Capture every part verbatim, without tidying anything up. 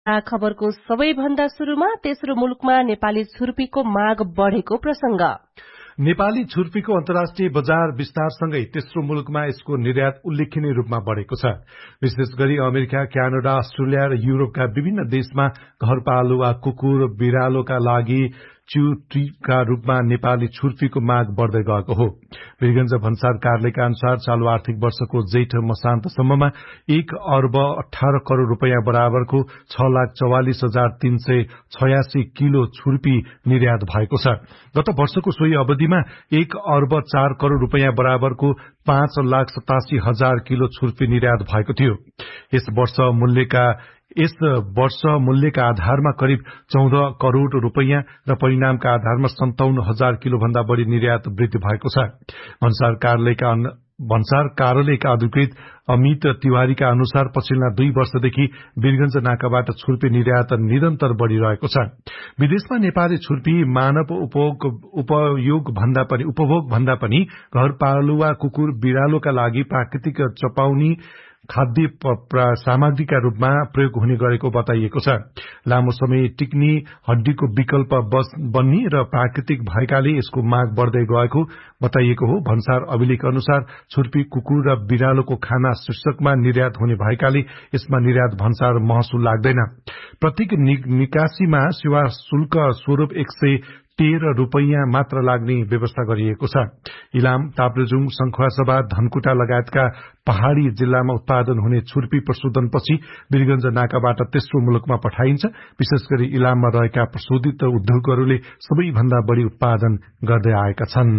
खबरको सबैभन्दा सुरुमा तेस्रो मुलुकमा नेपाली छुर्पीको माग बढ़ेको प्रसंग। नेपाली छुर्पीको अन्तर्राष्ट्रिय बजार विस्तारसँगै तेस्रो मुलुकमा यसको निर्यात उल्लेखनीय रूपमा बढ़ेको छ। विशेष गरी अमेरिका, क्यानाडा, अस्ट्रेलिया र युरोपका विभिन्न देशमा घरपालुवा कुकुर, बिरालोका लागि च्युटीका रूपमा नेपाली छुर्पीको माग बढ़दै गएको हो। वीरगंज भन्सार कार्यालयका अनुसार चालू आर्थिक वर्षको जेठ मसान्तसम्ममा एक अर्ब अठार करोड़ रूपियाँ बराबरको छ लाख चौवालिस हजार तीन सय छयासी किलो छुर्पी निर्यात भएको छ। गत वर्षको सोही अवधिमा एक अर्ब चार करोड़ रूपियाँ बराबरको पाँच लाख सतासी हजार किलो छुर्पी निर्यात भएको थियो। यस वर्ष मूल्यका यस वर्ष मूल्यका आधारमा करिब चौध करोड़ रूपियाँ र परिणामका आधारमा सन्ताउन्न हजार किलो भन्दा बढ़ी निर्यात वृद्धि भएको छ। भन्सार कार्यालयका भन्सार कार्यालयका अधिकृत अमित तिवारीका अनुसार पछिल्ला दुई वर्षदेखि वीरगंज नाकाबाट छुर्पी निर्यात निरन्तर बढ़िरहेको छ। विदेशमा नेपाली छुर्पी मानव उपभोग उपयोग भन्दा पनि उपभोग भन्दा पनि घरपालुवा कुकुर बिरालोका लागि प्राकृतिक चपाउने खाद्य सामग्रीका रूपमा प्रयोग हुने गरेको बताइएको छ। लामो समय टिक्ने हड्डीको विकल्प बन्ने र प्राकृतिक भएकाले यसको माग बढ़दै गएको बताइएको हो। भन्सार अभिलेख अनुसार छुर्पी कुकुर र बिरालोको खाना शीर्षकमा निर्यात हुने भएकाले यसमा निर्यात भन्सार महसुल लाग्दैन। प्रत्येक निकासीमा सेवा शुल्क स्वरूप एक सय तेह्र रूपियाँ मात्र लाग्ने व्यवस्था गरिएको छ। इलाम, ताप्लेजुङ, संखुवासभा, धनकुटा लगायतका पहाड़ी जिल्लामा उत्पादन हुने छुर्पी प्रशोधनपछि वीरगंज नाकाबाट तेस्रो मुलुकमा पठाइन्छ। विशेष गरी इलाममा रहेका प्रशोधित उद्योगहरूले सबैभन्दा बढ़ी उत्पादन गर्दै आएका छन्।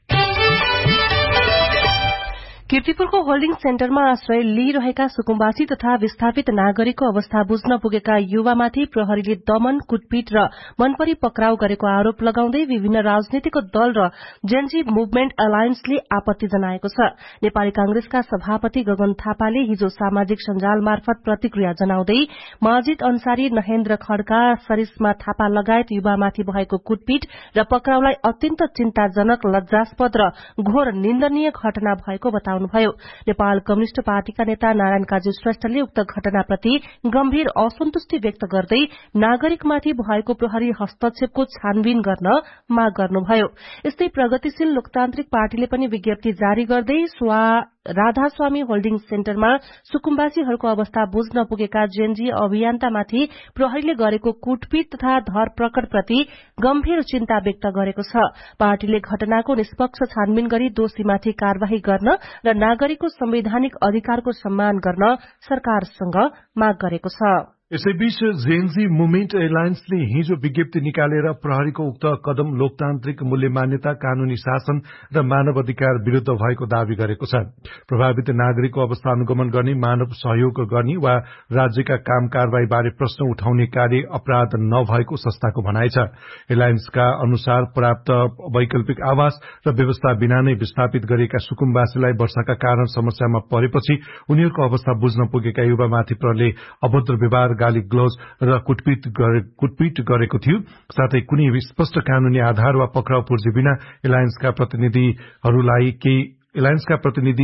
कीर्तिपुरको होल्डिङ सेन्टरमा आश्रय लिइरहेका सुकुम्बासी तथा विस्थापित नागरिकको अवस्था बुझ्न पुगेका युवामाथि प्रहरीले दमन, कुटपिट र मनपरी पक्राउ गरेको आरोप लगाउँदै विभिन्न राजनीतिक दल र जेनजी मुभमेन्ट एलायन्सले आपत्ति जनाएको छ। नेपाली कांग्रेसका सभापति गगन थापाले हिजो सामाजिक सञ्जाल मार्फत प्रतिक्रिया जनाउँदै माजिद अन्सारी, नहेन्द्र खड्का, सरिस्मा थापा लगायत युवामाथि भएको कुटपिट र पक्राउलाई अत्यन्त चिन्ताजनक, लज्जास्पद र घोर निन्दनीय घटना भएको बताउनु भयो। नेपाल कम्युनिष्ट पार्टीका नेता नारायण काजी श्रेष्ठले उक्त घटनाप्रति गम्भीर असन्तुष्टि व्यक्त गर्दै नागरिकमाथि भएको प्रहरी हस्तक्षेपको छानबिन गर्न माग गर्नुभयो। यस्तै प्रगतिशील लोकतान्त्रिक पार्टीले पनि विज्ञप्ति जारी गर्दै राधास्वामी होल्डिङ सेन्टरमा सुकुम्बासीहरूको अवस्था बुझ्न पुगेका जेनजी अभियन्तामाथि प्रहरीले गरेको कुटपिट तथा धरपकड़प्रति गम्भीर चिन्ता व्यक्त गरेको छ। पार्टीले घटनाको निष्पक्ष छानबिन गरी दोषीमाथि कार्यवाही गर्न र नागरिकको संवैधानिक अधिकारको सम्मान गर्न सरकारसँग माग गरेको छ। यसैबीच जेएनजी मुभमेन्ट एलायन्सले हिजो विज्ञप्ति निकालेर प्रहरीको उक्त कदम लोकतान्त्रिक मूल्य मान्यता, कानूनी शासन र मानव अधिकार विरूद्ध भएको दावी गरेको छ। प्रभावित नागरिकको अवस्था अनुगमन गर्ने, मानव सहयोग गर्ने वा राज्यका काम कारवाही बारे प्रश्न उठाउने कार्य अपराध नभएको संस्थाको भनाइ छ। एलायन्सका अनुसार पर्याप्त वैकल्पिक आवास र व्यवस्था बिना नै विस्थापित गरिएका सुकुम्बासीलाई वर्षाका कारण समस्यामा परेपछि उनीहरूको अवस्था बुझ्न पुगेका युवामाथि प्रहरीले अभद्र व्यवहार, गाली ग्लोज र कुटपिट कुटपिट गरेको थियो। साथै कुनै स्पष्ट कानूनी आधार वा पक्राउ पूर्जी बिना एलायन्सका प्रतिनिधिहरूलाई केही एलायन्सका प्रतिनिधि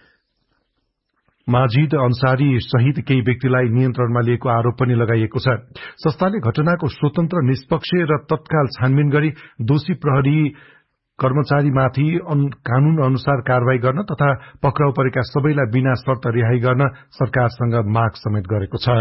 माजिद अन्सारी सहित केही व्यक्तिलाई नियन्त्रणमा लिएको आरोप पनि लगाइएको छ। संस्थाले घटनाको स्वतन्त्र, निष्पक्ष र तत्काल छानबिन गरी दोषी प्रहरी कर्मचारीमाथि कानून अनुसार कार्यवाही गर्न तथा पक्राउ परेका सबैलाई बिना शर्त रिहाई गर्न सरकारसँग माग समेत गरेको छ।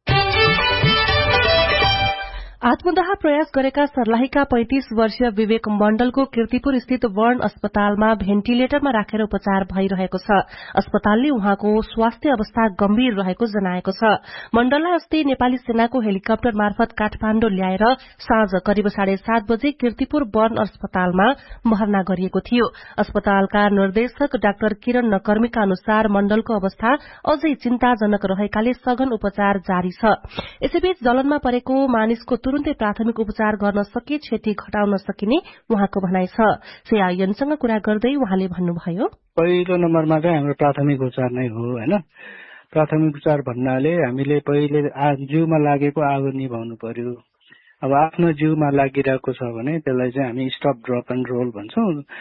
आत्मदाह प्रयास गरेका सर्लाहीका पैंतीस वर्षीय विवेक मण्डलको कीर्तिपुर स्थित वर्ण अस्पतालमा भेन्टिलेटरमा राखेर उपचार भइरहेको छ। अस्पतालले उहाँको स्वास्थ्य अवस्था गम्भीर रहेको जनाएको छ। मण्डललाई अस्ति नेपाली सेनाको हेलिकप्टर मार्फत काठमाण्डु ल्याएर साँझ करिब साढे सात बजे कीर्तिपुर वर्ण अस्पतालमा भर्ना गरिएको थियो। अस्पतालका निर्देशक डाक्टर किरण नकर्मीका अनुसार मण्डलको अवस्था अझै चिन्ताजनक रहेकाले सघन उपचार जारी छ। यसैबीच जलनमा परेको मानिसको तुरुन्तै प्राथमिक उपचार गर्न सके क्षति घटाउन सकिने उहाँको भनाइ छ। सीआईएनसँग कुरा गर्दै उहाँले भन्नुभयो, पहिलो नम्बरमा चाहिँ हाम्रो प्राथमिक उपचार नै हो हैन। प्राथमिक उपचार भन्नाले हामीले पहिले जिउमा लागेको आगो निभाउनु पर्यो। अब आफ्नो जिउमा लागिरहेको छ भने त्यसलाई चाहिँ हामी स्टप ड्रप एन्ड रोल भन्छौं।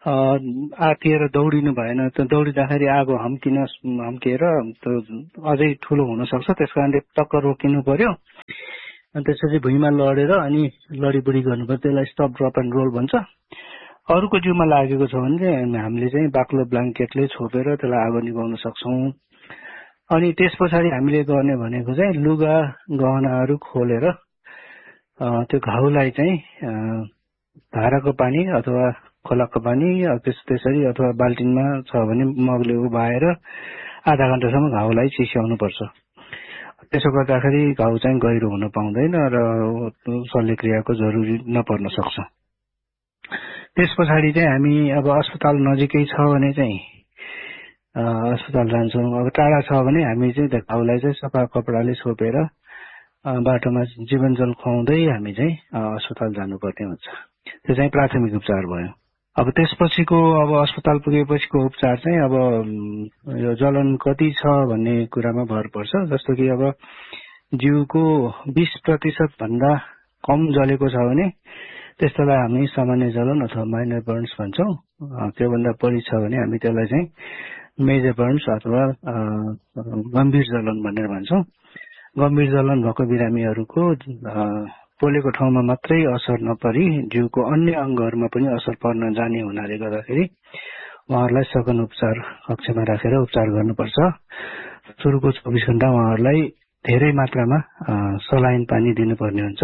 आतिएर दौडिनु भएन। त्यो दौडिँदाखेरि आगो हम्किन हम्किएर अझै ठुलो हुन सक्छ, त्यस कारणले टक्क रोकिनु पर्यो। अनि त्यसपछि भुइँमा लडेर अनि लडीबुडी गर्नुपर्छ, त्यसलाई स्टप ड्रप एन्ड रोल भन्छ। अरूको जिउमा लागेको छ भने चाहिँ हामीले चाहिँ बाक्लो ब्ल्याङ्केटले छोपेर त्यसलाई आगो निभाउन सक्छौँ। अनि त्यस पछाडि हामीले गर्ने भनेको चाहिँ लुगा गहनाहरू खोलेर त्यो घाउलाई चाहिँ धाराको पानी अथवा खोलाको पानी त्यसरी अथवा बाल्टिनमा छ भने मगले उभाएर आधा घण्टासम्म घाउलाई चिस्याउनु पर्छ। त्यसो गर्दाखेरि घाउ चाहिँ गहिरो हुन पाउँदैन र शल्यक्रियाको जरुरी नपर्न सक्छ। त्यस पछाडि चाहिँ हामी अब अस्पताल नजिकै छ भने चाहिँ अस्पताल जान्छौँ। अब टाढा छ भने हामी चाहिँ घाउलाई चाहिँ सफा कपडाले छोपेर बाटोमा जीवन जल खुवाउँदै हामी चाहिँ अस्पताल जानुपर्ने हुन्छ। त्यो चाहिँ प्राथमिक उपचार भयो। अब त्यसपछिको अब अस्पताल पुगेपछिको उपचार चाहिँ अब यो जलन कति छ भन्ने कुरामा भर पर्छ। जस्तो कि अब जिउको बीस प्रतिशत भन्दा कम जलेको छ भने त्यस्तोलाई हामी सामान्य जलन अथवा माइनर बर्न्स भन्छौँ। त्योभन्दा बढी छ भने हामी त्यसलाई चाहिँ मेजर बर्न्स अथवा गम्भीर जलन भनेर भन्छौँ। गम्भीर जलन भएको बिरामीहरूको पोलेको ठाउँमा मात्रै असर नपरी जिउको अन्य अङ्गहरूमा पनि असर पर्न जाने हुनाले गर्दाखेरि उहाँहरूलाई सघन उपचार कक्षमा राखेर उपचार गर्नुपर्छ। सुरुको चौबिस घण्टा उहाँहरूलाई धेरै मात्रामा सलाइन पानी दिनुपर्ने हुन्छ।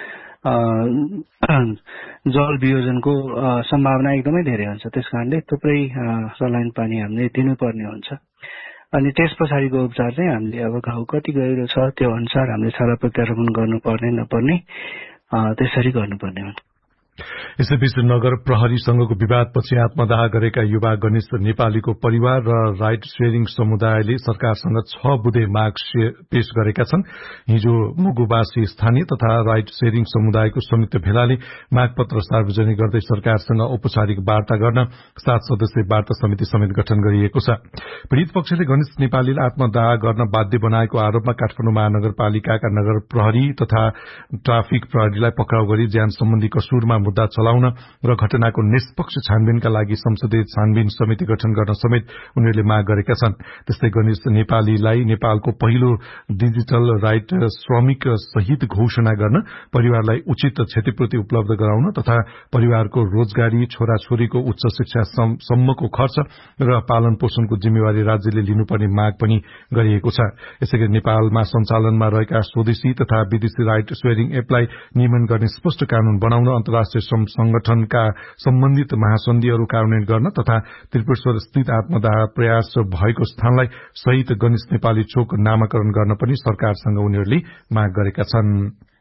जल वियोजनको सम्भावना एकदमै धेरै हुन्छ, त्यस कारणले थुप्रै सलाइन पानी हामीले दिनुपर्ने हुन्छ। अनि त्यस पछाडिको उपचार चाहिँ हामीले अब घाउ कति गहिरो छ त्यो अनुसार हामीले छाला प्रत्यारोपण गर्नुपर्ने नपर्ने त्यसरी गर्नुपर्ने हुन्छ। यसैबीच नगर प्रहरीसँगको विवादपछि आत्मदाह गरेका युवा गणेश नेपालीको परिवार र राइट शेयरिङ समुदायले सरकारसँग छ बुँदे माग पेश गरेका छन्। हिजो मुगुवासी स्थानीय तथा राइट शेयरिङ समुदायको संयुक्त भेलाले मागपत्र सार्वजनिक गर्दै सरकारसँग औपचारिक वार्ता गर्न सात सदस्यीय वार्ता समिति समेत गठन गरिएको छ। पीड़ित पक्षले गणेश नेपालीलाई आत्मदाह गर्न बाध्य बनाएको आरोपमा काठमाडौँ महानगरपालिकाका नगर प्रहरी तथा ट्राफिक प्रहरीलाई पक्राउ गरी ज्यान सम्बन्धी कसुरमा मुद्दा चलाउन र घटनाको निष्पक्ष छानबिनका लागि संसदीय छानबिन समिति गठन गर्न समेत उनीहरूले माग गरेका छन्। त्यस्तै गणेश नेपालीलाई नेपालको पहिलो डिजिटल राइट श्रमिक सहित घोषणा गर्न, परिवारलाई उचित क्षतिपूर्ति उपलब्ध गराउन तथा परिवारको रोजगारी, छोराछोरीको उच्च शिक्षा सम्मको खर्च र पालन पोषणको जिम्मेवारी राज्यले लिनुपर्ने माग पनि गरिएको छ। यसैगरी नेपालमा सञ्चालनमा रहेका स्वदेशी तथा विदेशी राइट शेयरिङ एपलाई नियमन गर्ने स्पष्ट कानून बनाउन, अन्तर्राष्ट्रिय श्रम संगठनका सम्बन्धित महासन्धिहरू कार्यान्वयन गर्न तथा त्रिपुरेश्वर स्थित आत्मदाह प्रयास भएको स्थानलाई सहित गणेश नेपाली चोक नामाकरण गर्न पनि सरकारसँग उनीहरूले माग गरेका छन्।